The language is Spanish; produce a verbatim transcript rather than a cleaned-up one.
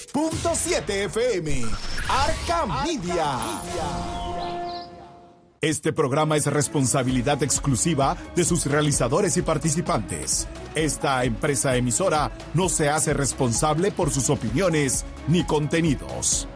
punto siete F M. Arca Media. Este programa es responsabilidad exclusiva de sus realizadores y participantes. Esta empresa emisora no se hace responsable por sus opiniones ni contenidos.